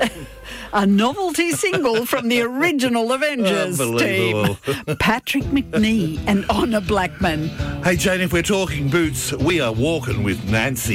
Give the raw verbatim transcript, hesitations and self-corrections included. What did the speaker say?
A novelty single from the original Avengers team. Patrick Macnee and Honor Blackman. Hey, Jane, if we're talking boots, we are walking with Nancy.